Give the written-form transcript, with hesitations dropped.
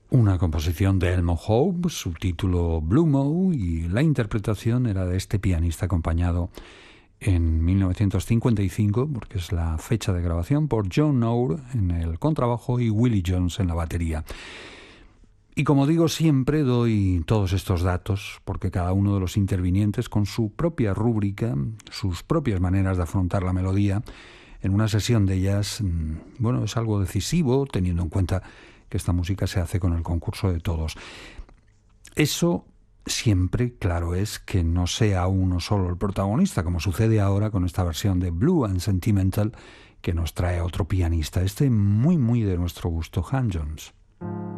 Una composición de Elmo Hope, su título Blue Mo, y la interpretación era de este pianista acompañado en 1955, porque es la fecha de grabación, por John Nour en el contrabajo y Willie Jones en la batería. Y como digo, siempre doy todos estos datos, porque cada uno de los intervinientes, con su propia rúbrica, sus propias maneras de afrontar la melodía, en una sesión de jazz, bueno, es algo decisivo, teniendo en cuenta que esta música se hace con el concurso de todos. Eso siempre, claro, es que no sea uno solo el protagonista, como sucede ahora con esta versión de Blue and Sentimental que nos trae otro pianista, muy de nuestro gusto, Han Jones.